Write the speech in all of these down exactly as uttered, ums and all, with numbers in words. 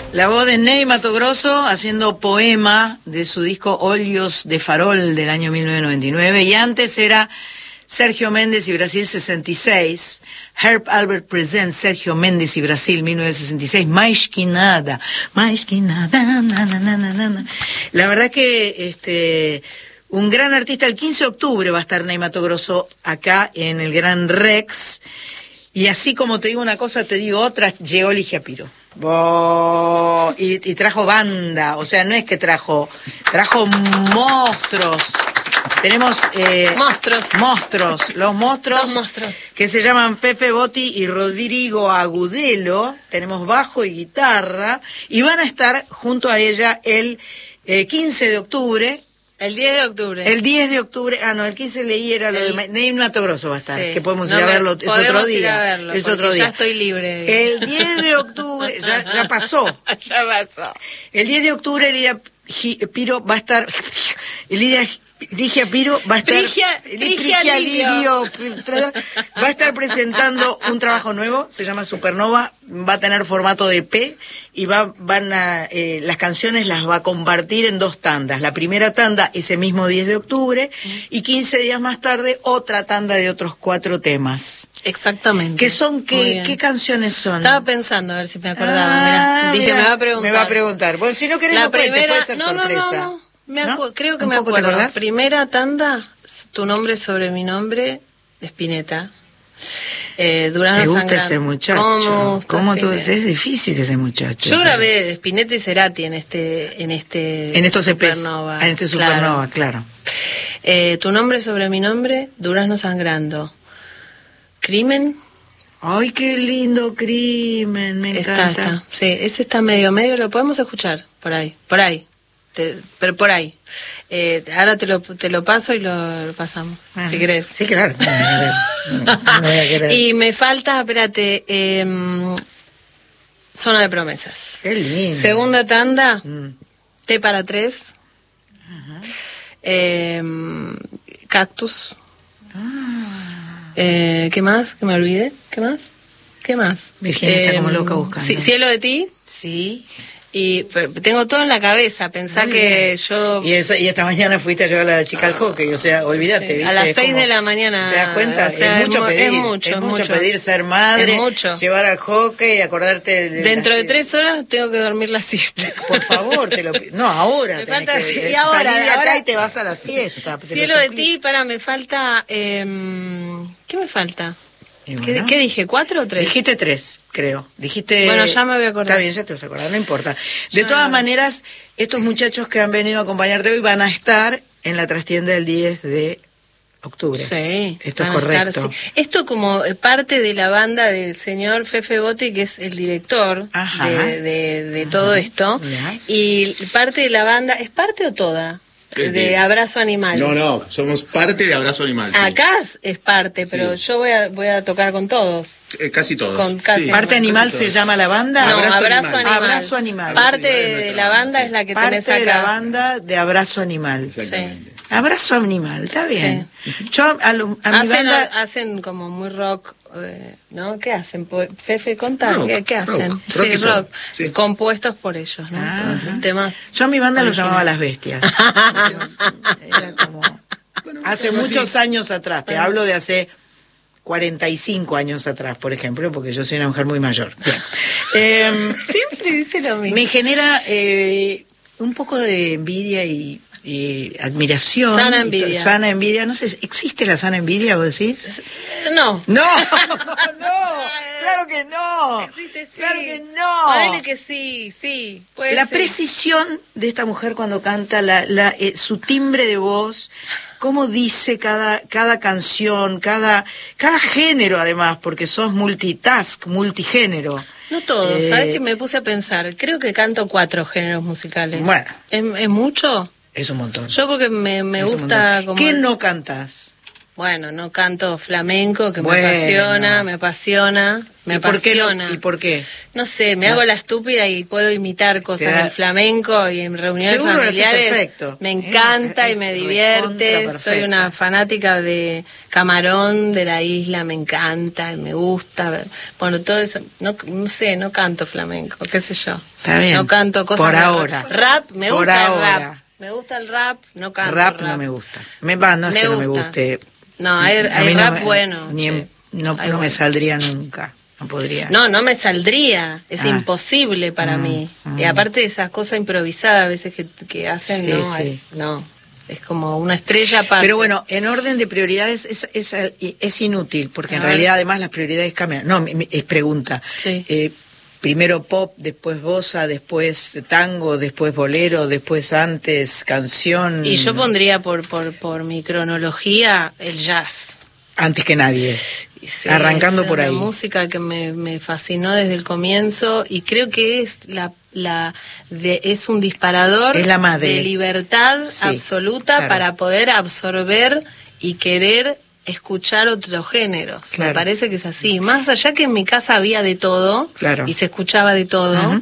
La voz de Ney Matogrosso haciendo poema de su disco Óleos de Farol del año mil novecientos noventa y nueve, y antes era Sergio Méndez y Brasil sesenta y seis, Herb Albert Presents Sergio Méndez y Brasil mil novecientos sesenta y seis, Mais que nada, mais que nada, na, na, na, na, na. La verdad que este un gran artista. El quince de octubre va a estar Ney Matogrosso acá en el Gran Rex, y así como te digo una cosa, te digo otra. Llegó Ligia Piro. Oh, y, y trajo banda, o sea, no es que trajo, trajo monstruos. Tenemos eh, monstruos, monstruos, los monstruos, Dos monstruos que se llaman Pepe Botti y Rodrigo Agudelo. Tenemos bajo y guitarra, y van a estar junto a ella el eh, quince de octubre. El diez de octubre. El diez de octubre, ah no, el quince leí era lo el, de Ney Matogrosso va a estar, sí, que podemos no ir a me, verlo, es otro día. Ir a verlo, es otro día. Ya estoy libre. El diez de octubre, ya, ya pasó. Ya pasó. El diez de octubre Lidia Piro va a estar, Lidia Ligia Piro va a estar, Trigia, Trigia, Trigia Lidio va a estar presentando un trabajo nuevo, se llama Supernova, va a tener formato de E P, y va, van a, eh, las canciones las va a compartir en dos tandas. La primera tanda ese mismo diez de octubre, y quince días más tarde otra tanda de otros cuatro temas. Exactamente. ¿Qué son? ¿Qué, ¿qué canciones son? Estaba pensando a ver si me acordaba. Ah, mirá. Dije, mirá, me va a preguntar. Me va a preguntar. Bueno, si no querés la no cuentes, primera... puede ser no, sorpresa. No, no, no. Me ¿No? creo que me acuerdo. ¿Te Primera tanda, Tu nombre sobre mi nombre, de Spinetta. Eh, Durazno ¿Te gusta sangrando. ese muchacho? ¿Cómo, ¿Cómo tú? Es difícil ese muchacho. Yo grabé de Spinetta y Cerati en este en este en estos Supernova. E Pes, en este Supernova, claro. claro. Eh, Tu nombre sobre mi nombre, Durazno sangrando. Crimen. Ay, qué lindo Crimen, me encanta. Está, está. Sí, ese está medio medio, lo podemos escuchar por ahí, por ahí. Te, pero por ahí. Eh, ahora te lo, te lo paso y lo, lo pasamos, ah, si querés. Sí, claro. No, no, no voy a querer. Y me falta, espérate, eh, Zona de Promesas. Qué lindo. Segunda tanda, mm. T para tres. Ajá. Eh, Cactus. Ah. Eh, ¿Qué más? ¿Que me olvide? ¿Qué más? ¿Qué más? Virginia eh, está como loca buscando. Sí, Cielo de ti. Sí. Y tengo todo en la cabeza, pensá Muy que bien. yo... Y, eso, y esta mañana fuiste a llevar a la chica al hockey, o sea, olvídate. Sí, ¿viste? a las es seis como, de la mañana. ¿Te das cuenta? O sea, es, mucho es, pedir, es mucho, es mucho mucho pedir ser madre, es mucho. Llevar al hockey, acordarte... De Dentro las... de tres horas tengo que dormir la siesta. Por favor, te lo pido. No, ahora. Me falta, que, sí, y ahora, salí de acá ahora, y te vas a la siesta. Cielo de ti, para, me falta... Eh, ¿Qué me falta? Bueno, ¿Qué, ¿Qué dije? ¿Cuatro o tres? Dijiste tres, creo. Dijiste... Bueno, ya me voy a acordar. Está bien, ya te vas a acordar, no importa. De ya todas no. maneras, estos muchachos que han venido a acompañarte hoy van a estar en la trastienda del diez de octubre. Sí. Esto es correcto. Estar, sí. Esto como parte de la banda del señor Fefe Botti, que es el director Ajá. de, de, de Ajá. todo esto. Ya. Y parte de la banda, ¿es parte o toda? De, de Abrazo Animal. No, no, somos parte de Abrazo Animal. Sí. Acá es parte, pero sí. yo voy a voy a tocar con todos. Eh, casi todos. Con casi sí. ¿Parte Animal se llama la banda? No, Abrazo, Abrazo Animal. Animal. Abrazo Animal. Parte de la banda sí. es la que Parte tenés acá. de la banda de Abrazo Animal. Exactamente. Sí. Abrazo Animal, está bien. Sí. Yo a, a, a mi hacen, banda... hacen como muy rock, eh, ¿no? ¿Qué hacen? Fefe, contá, rock, ¿qué, ¿qué hacen? Rock, sí, rock, rock. Sí. Compuestos por ellos, ¿no? Ah, los temas. Yo a mi banda lo llamaba Las Bestias. Era como... Bueno, hace muchos así. años atrás, te bueno. hablo de hace cuarenta y cinco años atrás, por ejemplo, porque yo soy una mujer muy mayor. eh, Siempre dice lo mismo. Me genera eh, un poco de envidia y... Eh, admiración, sana envidia. sana envidia, no sé, ¿existe la sana envidia, vos decís? No. No, no, claro que no. Existe, sí. Claro que no. Ponele que sí, sí. Puede la ser. Precisión de esta mujer cuando canta, la, la, eh, su timbre de voz, cómo dice cada, cada canción, cada, cada género además, porque sos multitask, multigénero. No todo, eh, ¿sabes qué? Me puse a pensar, creo que canto cuatro géneros musicales. Bueno. ¿Es, es mucho? Es un montón. Yo porque me, me gusta como... ¿Qué no cantás? Bueno, no canto flamenco, que Bueno. me apasiona, me apasiona, me ¿Y por qué no- apasiona. ¿Y por qué? No sé, me No. hago la estúpida y puedo imitar Te cosas da- del flamenco y en reuniones Seguro lo haces familiares. perfecto. Me Eh, encanta es y me recontra divierte. perfecta. Soy una fanática de Camarón, de la isla, me encanta, me gusta. Bueno, todo eso. No, no sé, no canto flamenco, qué sé yo. Está bien. No canto cosas Por de ahora. rap. Me Por gusta ahora. el rap. Me gusta el rap, no canto Rap, rap. no me gusta. Me va, no es Me que no me gusta. guste. No, hay, A hay mí no rap me- bueno. ni en- che. no Hay no me bueno. saldría nunca. No podría. No, no me saldría, es Ah. imposible para Mm, mí. mm. Y aparte de esas cosas improvisadas a veces que, que hacen, Sí, no, sí. es, no, es como una estrella aparte. Pero bueno, en orden de prioridades es, es, es inútil, porque en A ver. realidad además las prioridades cambian. No, mi- mi- es pregunta. Sí. Eh, primero pop, después bossa, después tango, después bolero, después antes canción. Y yo pondría por, por, por mi cronología el jazz. Antes que nadie. Y sí, Arrancando es por una ahí. música que me, me fascinó desde el comienzo y creo que es la, la de, es un disparador Es la madre. de libertad Sí, absoluta claro. para poder absorber y querer escuchar otros géneros. Claro. Me parece que es así. Más allá que en mi casa había de todo Claro. y se escuchaba de todo. Ujú.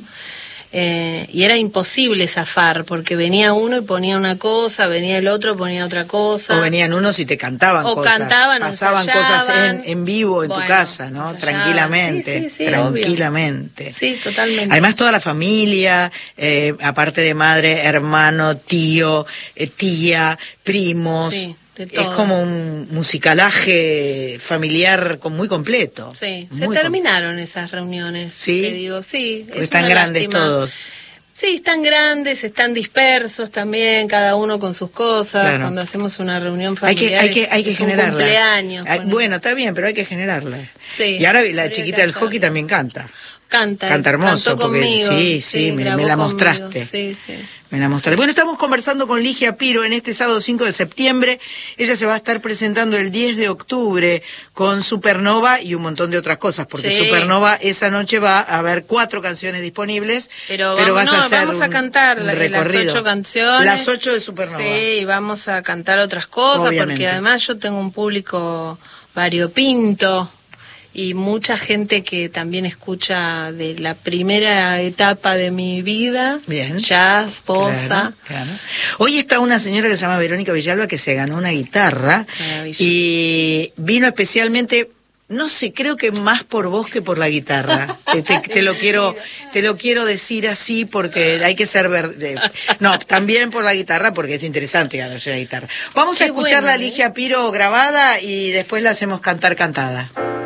Eh, y era imposible zafar porque venía uno y ponía una cosa, venía el otro y ponía otra cosa. O venían unos y te cantaban O cosas. cantaban, o pasaban ensayaban. cosas en, en vivo en Bueno, tu casa, ¿no? ensayaban. Tranquilamente. Sí, sí, sí, tranquilamente. Sí, totalmente. Además toda la familia, eh, aparte de madre, hermano, tío, eh, tía, primos. Sí, de es todo. como un musicalaje familiar con- muy completo. Sí, se Muy terminaron esas reuniones. ¿Sí? Te digo, sí. Porque es están una grandes lástima. todos. Sí, están grandes, están dispersos también, cada uno con sus cosas. Claro. Cuando hacemos una reunión Hay que, familiar hay que, hay que es un generarla. cumpleaños. Hay- ponele. bueno, está bien, pero hay que generarla. Sí, Y ahora la habría chiquita que del hacerlo. hockey también canta. Canta, Canta hermoso, cantó porque conmigo, sí, sí, me- grabó me la conmigo, mostraste. Sí, sí. Me la mostraste. Bueno, estamos conversando con Ligia Piro en este sábado cinco de septiembre. Ella se va a estar presentando el diez de octubre con Supernova y un montón de otras cosas, porque Sí. Supernova esa noche va a haber cuatro canciones disponibles, Pero, pero vamos, vas a no, hacer vamos a un- cantar un la- las recorrido. ocho canciones. Las ocho de Supernova. Sí, y vamos a cantar otras cosas, Obviamente. porque además yo tengo un público variopinto y mucha gente que también escucha de la primera etapa de mi vida, Bien. jazz, bossa. Claro, claro. Hoy está una señora que se llama Verónica Villalba que se ganó una guitarra Maravilloso. y vino especialmente, no sé, creo que más por vos que por la guitarra. te, te- te lo quiero, te lo quiero decir así porque hay que ser verde. No, también por la guitarra porque es interesante ganarse la guitarra. Vamos a Qué escuchar bueno, la ¿eh? Ligia Piro grabada y después la hacemos cantar cantada.